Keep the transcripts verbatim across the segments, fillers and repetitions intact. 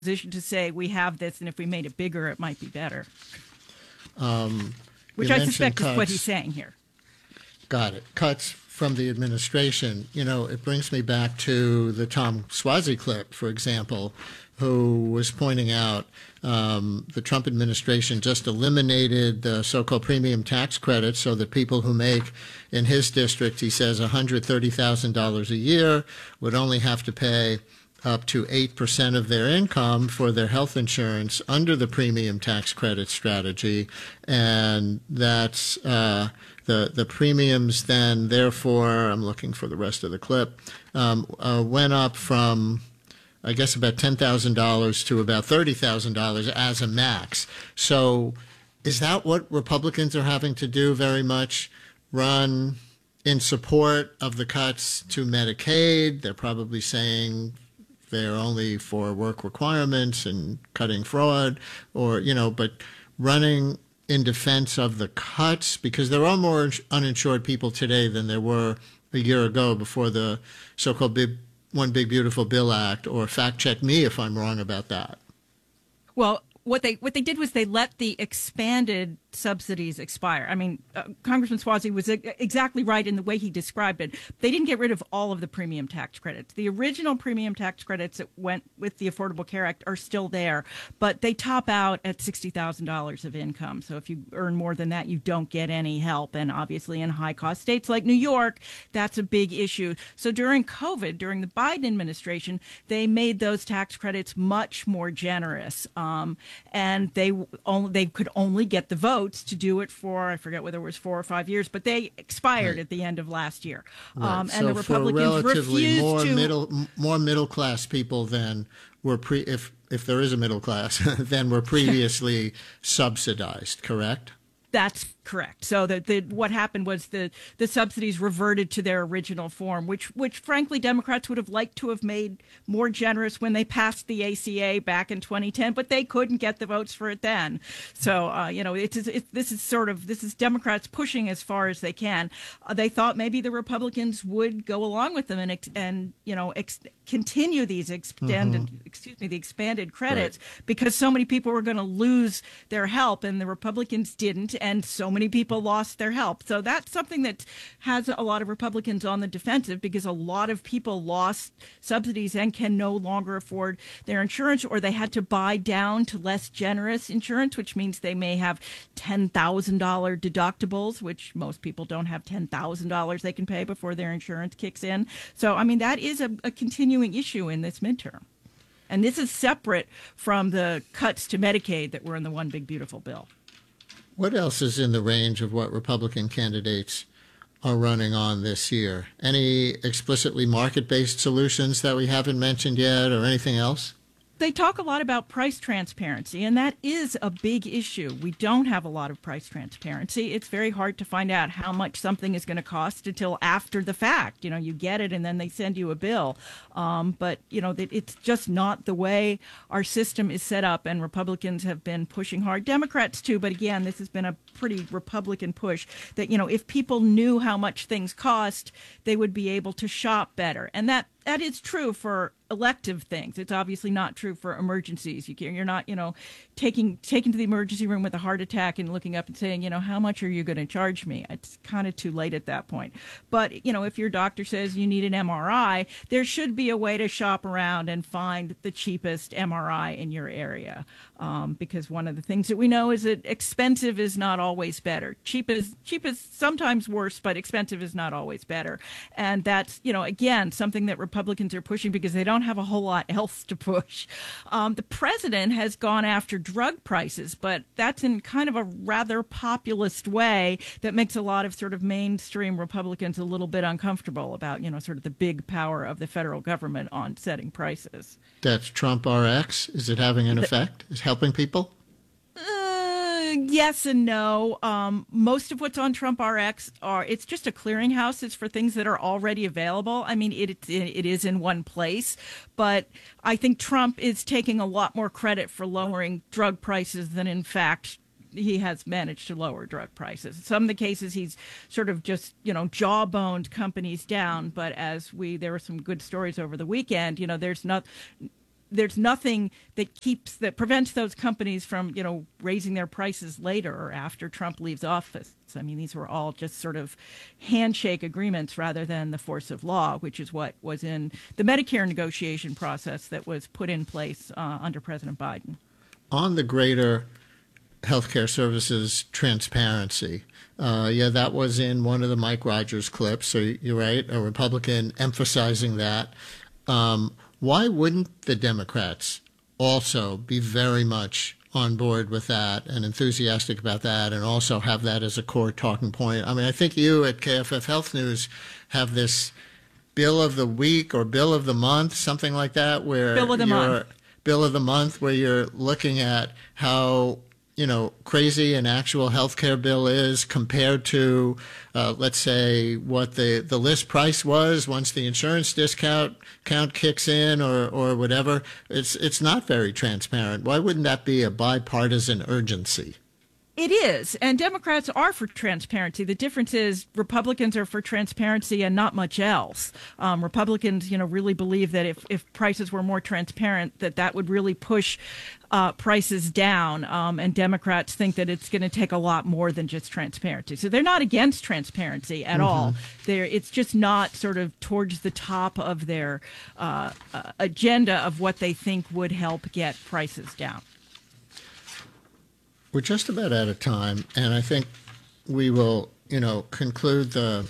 position to say we have this, and if we made it bigger, it might be better. Um, Which I suspect cuts. is what he's saying here. Got it. Cuts from the administration. You know, it brings me back to the Tom Suozzi clip, for example, who was pointing out um, the Trump administration just eliminated the so-called premium tax credit so that people who make, in his district, he says, one hundred thirty thousand dollars a year would only have to pay up to eight percent of their income for their health insurance under the premium tax credit strategy. And that's uh, the, the premiums then, therefore, I'm looking for the rest of the clip, um, uh, went up from, I guess, about ten thousand dollars to about thirty thousand dollars as a max. So is that what Republicans are having to do very much? Run in support of the cuts to Medicaid? They're probably saying they're only for work requirements and cutting fraud, or, you know, but running in defense of the cuts, because there are more uninsured people today than there were a year ago before the so-called big, One Big Beautiful Bill Act, or fact check me if I'm wrong about that. Well, what they what they did was they let the expanded subsidies expire. I mean, uh, Congressman Suozzi was exactly right in the way he described it. They didn't get rid of all of the premium tax credits. The original premium tax credits that went with the Affordable Care Act are still there, but they top out at sixty thousand dollars of income. So if you earn more than that, you don't get any help. And obviously in high-cost states like New York, that's a big issue. So during COVID, during the Biden administration, they made those tax credits much more generous. Um, and they only they could only get the votes to do it for, I forget whether it was four or five years, but they expired right at the end of last year. Right. Um, and so the Republicans for relatively refused more to middle more middle class people than were pre if if there is a middle class than were previously subsidized, correct? That's correct. So the, the what happened was the the subsidies reverted to their original form, which which frankly Democrats would have liked to have made more generous when they passed the A C A back in twenty ten, but they couldn't get the votes for it then. So uh, you know, it's, it's this is sort of this is Democrats pushing as far as they can. Uh, they thought maybe the Republicans would go along with them and ex- and you know ex- continue these expanded mm-hmm. excuse me the expanded credits right. because so many people were going to lose their help and the Republicans didn't, and so many people lost their help. So that's something that has a lot of Republicans on the defensive, because a lot of people lost subsidies and can no longer afford their insurance, or they had to buy down to less generous insurance, which means they may have ten thousand dollars deductibles, which most people don't have ten thousand dollars they can pay before their insurance kicks in. So, I mean, that is a, a continuing issue in this midterm. And this is separate from the cuts to Medicaid that were in the One Big Beautiful Bill. What else is in the range of what Republican candidates are running on this year? Any explicitly market-based solutions that we haven't mentioned yet, or anything else? They talk a lot about price transparency, and that is a big issue. We don't have a lot of price transparency. It's very hard to find out how much something is going to cost until after the fact. You know, you get it and then they send you a bill. Um, but, you know, it's just not the way our system is set up, and Republicans have been pushing hard. Democrats, too, but again, this has been a pretty Republican push that, you know, if people knew how much things cost, they would be able to shop better. And that that is true for elective things. It's obviously not true for emergencies. You can, you're not, you know, taking taking to the emergency room with a heart attack and looking up and saying, you know, how much are you going to charge me? It's kind of too late at that point. But, you know, if your doctor says you need an M R I, there should be a way to shop around and find the cheapest M R I in your area. Um, because one of the things that we know is that expensive is not always better. Cheap is cheap is sometimes worse, but expensive is not always better. And that's, you know, again, something that Republicans are pushing because they don't have a whole lot else to push. Um, the president has gone after drug prices, but that's in kind of a rather populist way that makes a lot of sort of mainstream Republicans a little bit uncomfortable about, you know, sort of the big power of the federal government on setting prices. That's Trump R X. Is it having an effect? Is it helping people? Uh, yes and no. Um, most of what's on Trump R X are, it's just a clearinghouse. It's for things that are already available. I mean, it, it, it is in one place, but I think Trump is taking a lot more credit for lowering drug prices than, in fact, he has managed to lower drug prices. In some of the cases, he's sort of just, you know, jawboned companies down. But as we, there were some good stories over the weekend, you know, there's not, there's nothing that keeps that prevents those companies from, you know, raising their prices later or after Trump leaves office. I mean, these were all just sort of handshake agreements rather than the force of law, which is what was in the Medicare negotiation process that was put in place uh, under President Biden. On the greater healthcare services transparency, uh, yeah, that was in one of the Mike Rogers clips. So you're right, a Republican emphasizing that. Um, why wouldn't the Democrats also be very much on board with that and enthusiastic about that, and also have that as a core talking point? I mean, I think you at K F F Health News have this bill of the week or bill of the month, something like that, where bill of the month. Bill of the month, where you're looking at how, you know, crazy an actual healthcare bill is compared to, uh, let's say, what the, the list price was once the insurance discount count kicks in, or, or whatever. It's it's not very transparent. Why wouldn't that be a bipartisan urgency? It is, and Democrats are for transparency. The difference is Republicans are for transparency and not much else. Um, Republicans, you know, really believe that if, if prices were more transparent, that that would really push uh, prices down. Um, and Democrats think that it's going to take a lot more than just transparency. So they're not against transparency at mm-hmm. all. They're, it's just not sort of towards the top of their uh, uh, agenda of what they think would help get prices down. We're just about out of time, and I think we will, you know, conclude the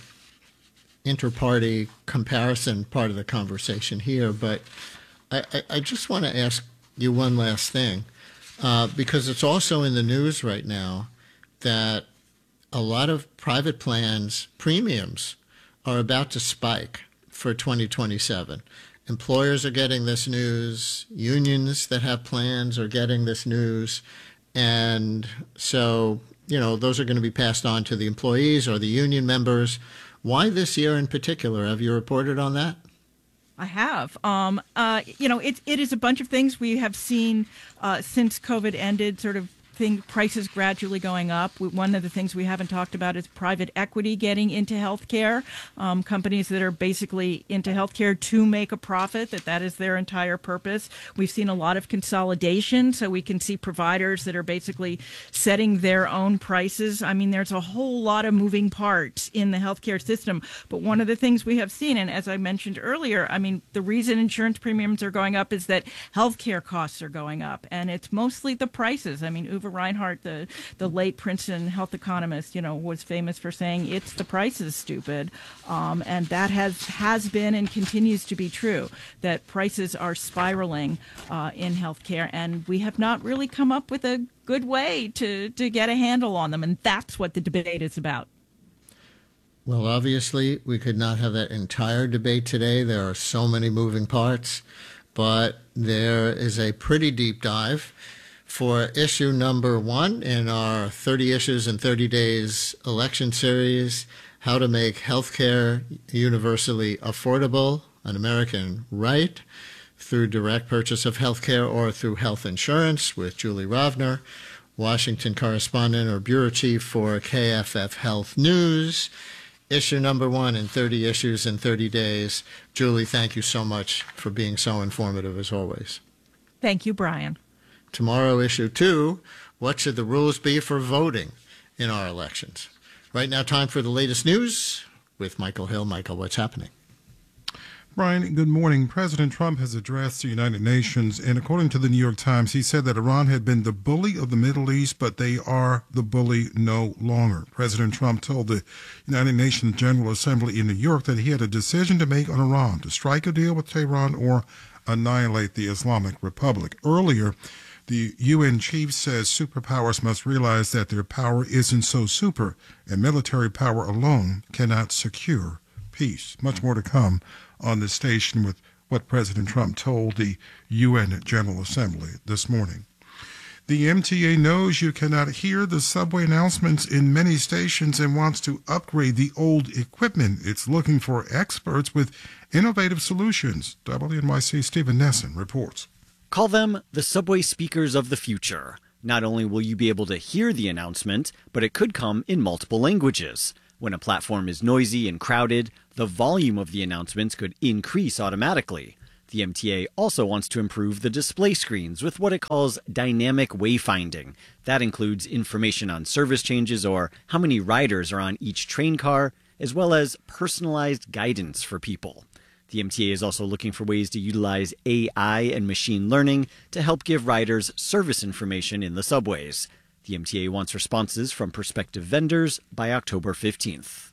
inter-party comparison part of the conversation here. But I, I, I just want to ask you one last thing, uh, because it's also in the news right now that a lot of private plans' premiums are about to spike for twenty twenty-seven. Employers are getting this news. Unions that have plans are getting this news. And so, you know, those are going to be passed on to the employees or the union members. Why this year in particular? Have you reported on that? I have. Um, uh, you know, it, it is a bunch of things we have seen uh, since COVID ended, sort of thing, prices gradually going up. We, one of the things we haven't talked about is private equity getting into healthcare. Um, companies that are basically into healthcare to make a profit, that that is their entire purpose. We've seen a lot of consolidation, so we can see providers that are basically setting their own prices. I mean, there's a whole lot of moving parts in the healthcare system. But one of the things we have seen, and as I mentioned earlier, I mean, the reason insurance premiums are going up is that healthcare costs are going up, and it's mostly the prices. I mean, Uwe Reinhardt, the, the late Princeton health economist, you know, was famous for saying it's the prices, stupid. Um, and that has, has been and continues to be true, that prices are spiraling uh, in healthcare. And we have not really come up with a good way to, to get a handle on them. And that's what the debate is about. Well, obviously, we could not have that entire debate today. There are so many moving parts. But there is a pretty deep dive for issue number one in our thirty issues in thirty days election series, How to Make Healthcare Universally Affordable, an American Right, through direct purchase of healthcare or through health insurance, with Julie Rovner, Washington correspondent or bureau chief for K F F Health News. Issue number one in thirty issues in thirty days. Julie, thank you so much for being so informative as always. Thank you, Brian. Tomorrow, issue two, what should the rules be for voting in our elections? Right now, time for the latest news with Michael Hill. Michael, what's happening? Brian, good morning. President Trump has addressed the United Nations, and according to the New York Times, he said that Iran had been the bully of the Middle East, but they are the bully no longer. President Trump told the United Nations General Assembly in New York that he had a decision to make on Iran, to strike a deal with Tehran or annihilate the Islamic Republic. Earlier, the U N chief says superpowers must realize that their power isn't so super, and military power alone cannot secure peace. Much more to come on this station with what President Trump told the U N General Assembly this morning. The M T A knows you cannot hear the subway announcements in many stations and wants to upgrade the old equipment. It's looking for experts with innovative solutions. W N Y C Stephen Nesson reports. Call them the subway speakers of the future. Not only will you be able to hear the announcement, but it could come in multiple languages. When a platform is noisy and crowded, the volume of the announcements could increase automatically. The M T A also wants to improve the display screens with what it calls dynamic wayfinding. That includes information on service changes or how many riders are on each train car, as well as personalized guidance for people. The M T A is also looking for ways to utilize A I and machine learning to help give riders service information in the subways. The M T A wants responses from prospective vendors by October fifteenth.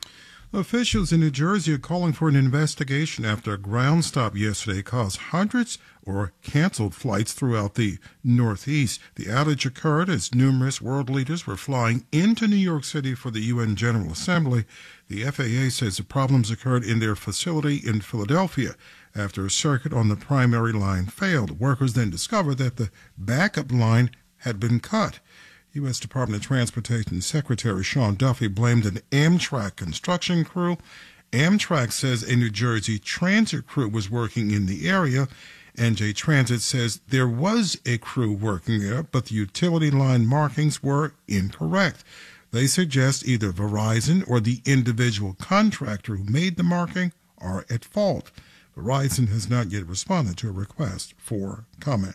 Officials in New Jersey are calling for an investigation after a ground stop yesterday caused hundreds or canceled flights throughout the Northeast. The outage occurred as numerous world leaders were flying into New York City for the U N General Assembly. The F A A says the problems occurred in their facility in Philadelphia after a circuit on the primary line failed. Workers then discovered that the backup line had been cut. U S Department of Transportation Secretary Sean Duffy blamed an Amtrak construction crew. Amtrak says a New Jersey transit crew was working in the area. N J Transit says there was a crew working there, but the utility line markings were incorrect. They suggest either Verizon or the individual contractor who made the marking are at fault. Verizon has not yet responded to a request for comment.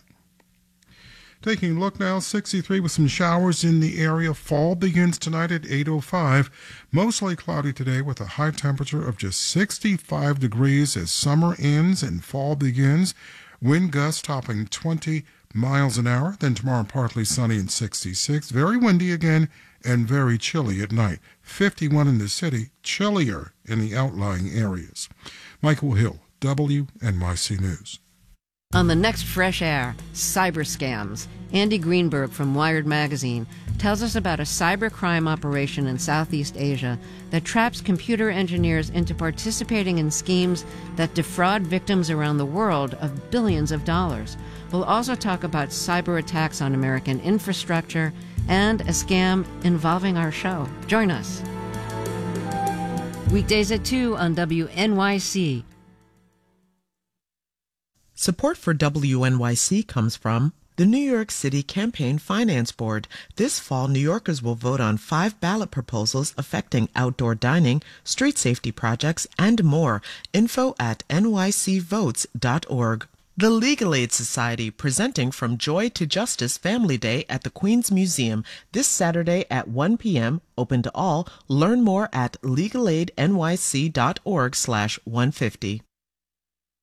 Taking a look now, sixty-three with some showers in the area. Fall begins tonight at eight oh five. Mostly cloudy today with a high temperature of just sixty-five degrees as summer ends and fall begins. Wind gusts topping twenty miles an hour. Then tomorrow partly sunny and sixty-six. Very windy again and very chilly at night. fifty-one in the city, chillier in the outlying areas. Michael Hill, W N Y C News. On the next Fresh Air, cyber scams, Andy Greenberg from Wired Magazine tells us about a cybercrime operation in Southeast Asia that traps computer engineers into participating in schemes that defraud victims around the world of billions of dollars. We'll also talk about cyber attacks on American infrastructure and a scam involving our show. Join us. Weekdays at two on W N Y C. Support for W N Y C comes from the New York City Campaign Finance Board. This fall, New Yorkers will vote on five ballot proposals affecting outdoor dining, street safety projects, and more. Info at N Y C votes dot org. The Legal Aid Society, presenting From Joy to Justice Family Day at the Queens Museum this Saturday at one p.m. Open to all. Learn more at legalaidnyc dot org slash one fifty.